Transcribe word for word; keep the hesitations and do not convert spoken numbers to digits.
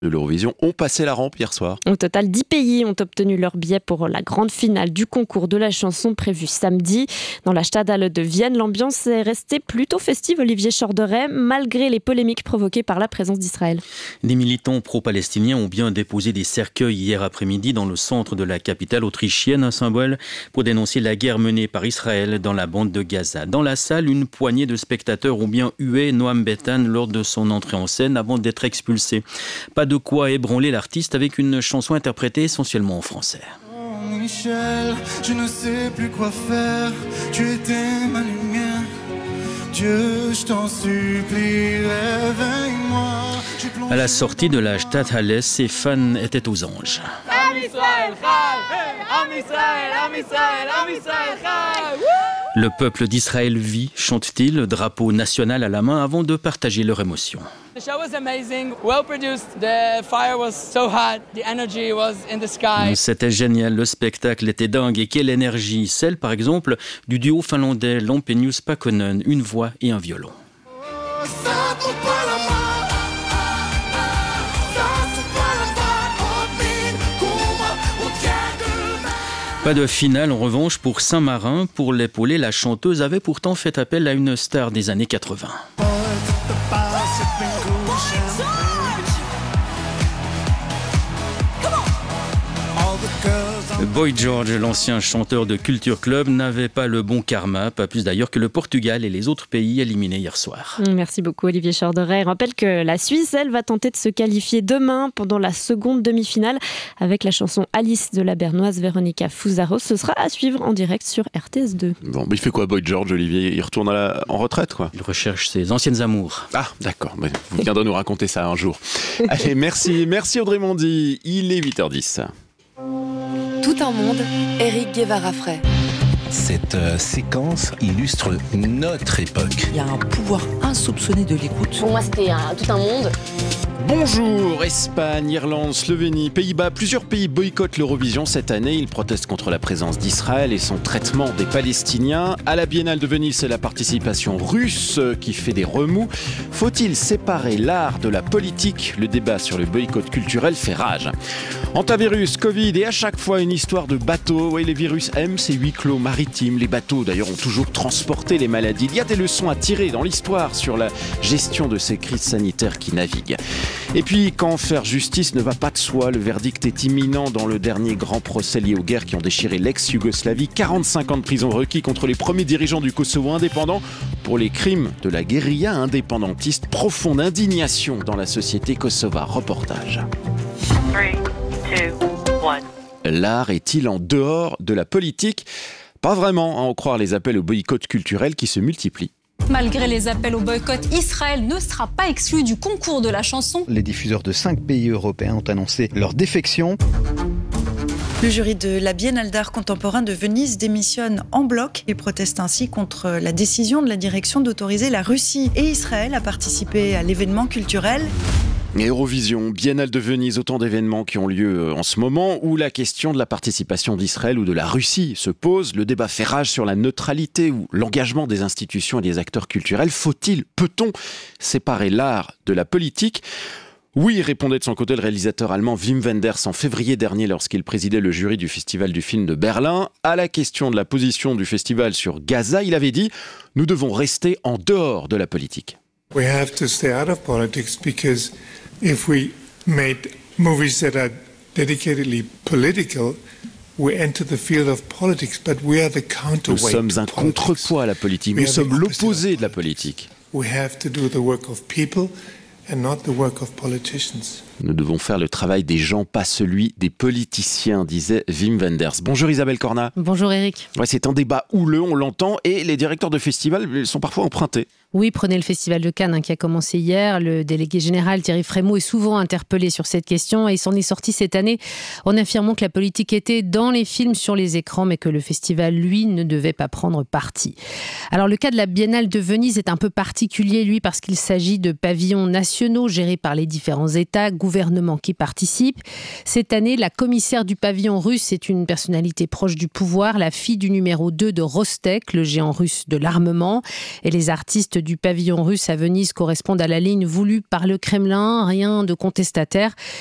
de l'Eurovision ont passé la rampe hier soir. Au total, dix pays ont obtenu leur billet pour la grande finale du concours de la chanson prévue samedi. Dans la Stadthalle de Vienne, l'ambiance est restée plutôt festive, Olivier Chorderet, malgré les polémiques provoquées par la présence d'Israël. Des militants pro-palestiniens ont bien déposé des cercueils hier après-midi dans le centre de la capitale autrichienne, un symbole pour dénoncer la guerre menée par Israël dans la bande de Gaza. Dans la salle, une poignée de spectateurs ont bien hué Noam Betan lors de son entrée en scène avant d'être expulsé. Pas de quoi ébranler l'artiste avec une chanson interprétée essentiellement en français. Oh Michel, je ne sais plus quoi faire, tu étais ma lumière. Dieu, je t'en supplie, réveille-moi. À la sortie de la Stadthalle, ses fans étaient aux anges. Am Israël Chai, Am Israël, Am Israël, Am Israël Chai. Le peuple d'Israël vit, chante-t-il, le drapeau national à la main avant de partager leur émotion. The show was amazing, well produced, the fire was so hot, the energy was in the sky. C'était génial, le spectacle était dingue et quelle énergie, celle par exemple du duo finlandais Lampenius Pakkonen, une voix et un violon. Pas de finale en revanche pour Saint-Marin. Pour l'épauler, la chanteuse avait pourtant fait appel à une star des années quatre-vingts. Boy George, l'ancien chanteur de Culture Club, n'avait pas le bon karma, pas plus d'ailleurs que le Portugal et les autres pays éliminés hier soir. Merci beaucoup Olivier Chorderet. Je rappelle que la Suisse, elle, va tenter de se qualifier demain pendant la seconde demi-finale avec la chanson Alice de la Bernoise Véronica Fusaro. Ce sera à suivre en direct sur R T S deux. Bon, mais il fait quoi Boy George, Olivier? Il retourne à la... en retraite, quoi? Il recherche ses anciennes amours. Ah, d'accord. Mais vous viendrez nous raconter ça un jour. Allez, merci. Merci Audrey Mondy. Il est huit heures dix. Tout un monde, Éric Guevara-Frey. Cette euh, séquence illustre notre époque. Il y a un pouvoir insoupçonné de l'écoute. Pour moi, c'était un, tout un monde. Bonjour, Espagne, Irlande, Slovénie, Pays-Bas. Plusieurs pays boycottent l'Eurovision cette année. Ils protestent contre la présence d'Israël et son traitement des Palestiniens. À la Biennale de Venise, c'est la participation russe qui fait des remous. Faut-il séparer l'art de la politique? Le débat sur le boycott culturel fait rage. Antivirus, Covid et à chaque fois une histoire de bateau. Oui, les virus aiment ces huis clos maritimes. Les bateaux, d'ailleurs, ont toujours transporté les maladies. Il y a des leçons à tirer dans l'histoire sur la gestion de ces crises sanitaires qui naviguent. Et puis, quand faire justice ne va pas de soi, le verdict est imminent dans le dernier grand procès lié aux guerres qui ont déchiré l'ex-Yougoslavie. quarante-cinq ans de prison requis contre les premiers dirigeants du Kosovo indépendant pour les crimes de la guérilla indépendantiste. Profonde indignation dans la société kosovare. Reportage. three, two, one. L'art est-il en dehors de la politique? Pas vraiment, à en croire les appels au boycott culturel qui se multiplient. Malgré les appels au boycott, Israël ne sera pas exclu du concours de la chanson. Les diffuseurs de cinq pays européens ont annoncé leur défection. Le jury de la Biennale d'art contemporain de Venise démissionne en bloc et proteste ainsi contre la décision de la direction d'autoriser la Russie et Israël à participer à l'événement culturel. Eurovision, Biennale de Venise, autant d'événements qui ont lieu en ce moment où la question de la participation d'Israël ou de la Russie se pose. Le débat fait rage sur la neutralité ou l'engagement des institutions et des acteurs culturels. Faut-il, peut-on séparer l'art de la politique ? Oui, répondait de son côté le réalisateur allemand Wim Wenders en février dernier lorsqu'il présidait le jury du Festival du film de Berlin. À la question de la position du festival sur Gaza, il avait dit « Nous devons rester en dehors de la politique ». We have to stay out of politics because if we made movies that are dedicatedly political, we enter the field of politics, but we are the counterweight. Nous sommes un contrepoids à la politique, nous sommes l'opposé de la politique. We have to do the work of people and not the work of politicians. Nous devons faire le travail des gens, pas celui des politiciens, disait Wim Wenders. Bonjour Isabelle Cornat. Bonjour Eric. Ouais, c'est un débat houleux, on l'entend, et les directeurs de festivals sont parfois empruntés. Oui, prenez le Festival de Cannes hein, qui a commencé hier. Le délégué général Thierry Frémaux est souvent interpellé sur cette question et il s'en est sorti cette année en affirmant que la politique était dans les films, sur les écrans, mais que le festival, lui, ne devait pas prendre parti. Alors le cas de la Biennale de Venise est un peu particulier, lui, parce qu'il s'agit de pavillons nationaux gérés par les différents États, gouvernements qui participent. Cette année, la commissaire du pavillon russe est une personnalité proche du pouvoir, la fille du numéro deux de Rostec, le géant russe de l'armement, et les artistes du pavillon russe à Venise correspondent à la ligne voulue par le Kremlin. Rien de contestataire.